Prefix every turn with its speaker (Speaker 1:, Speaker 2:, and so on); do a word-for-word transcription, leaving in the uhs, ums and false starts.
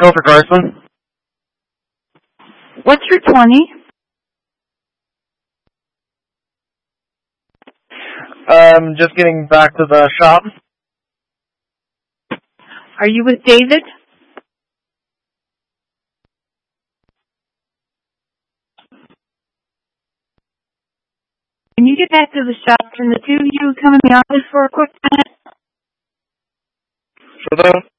Speaker 1: Go for Carson.
Speaker 2: What's your twenty?
Speaker 1: Um, just getting back to the shop.
Speaker 2: Are you with David? Can you get back to the shop? Can the two of you come in the office for a quick minute?
Speaker 1: Sure thing.